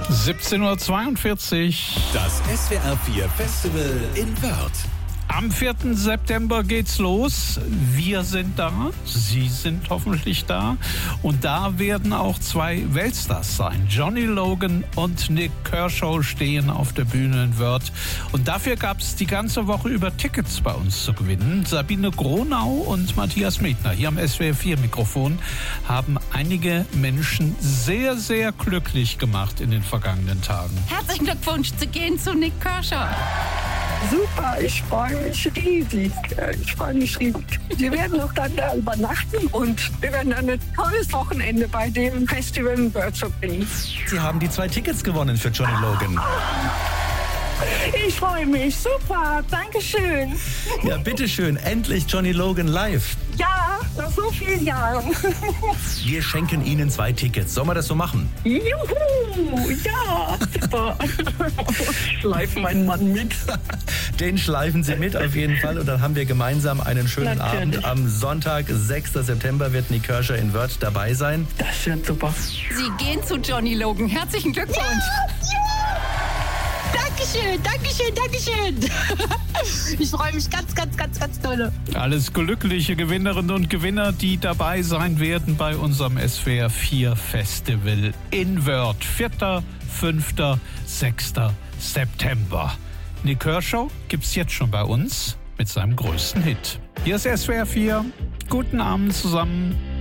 17:42 Uhr. Das SWR 4 Festival in Wörth. Am 4. September geht's los. Wir sind da, Sie sind hoffentlich da. Und da werden auch zwei Weltstars sein. Johnny Logan und Nik Kershaw stehen auf der Bühne in Wörth. Und dafür gab's die ganze Woche über Tickets bei uns zu gewinnen. Sabine Gronau und Matthias Medner hier am SWR 4 Mikrofon haben einige Menschen sehr, sehr glücklich gemacht in den vergangenen Tagen. Herzlichen Glückwunsch zu gehen zu Nik Kershaw. Super, ich freue mich riesig. Wir werden auch dann da übernachten und wir werden dann ein tolles Wochenende bei dem Festival in Wörth verbringen. Sie haben die 2 Tickets gewonnen für Johnny Logan. Ich freue mich, super, Dankeschön. Ja, bitteschön, endlich Johnny Logan live. Ja, nach so vielen Jahren. Wir schenken Ihnen 2 Tickets. Sollen wir das so machen? Juhu, ja, super. Schleifen meinen Mann mit. Den schleifen Sie mit auf jeden Fall und dann haben wir gemeinsam einen schönen Natürlich. Abend. Am Sonntag, 6. September, wird Nik Kershaw in Wörth dabei sein. Das wird super. Sie gehen zu Johnny Logan. Herzlichen Glückwunsch. Dankeschön. Ich freue mich ganz dolle. Alles glückliche Gewinnerinnen und Gewinner, die dabei sein werden bei unserem SWR 4 Festival in Wörth. 4., 5., 6. September. Nik Kershaw gibt's jetzt schon bei uns mit seinem größten Hit. Hier ist SWR 4. Guten Abend zusammen.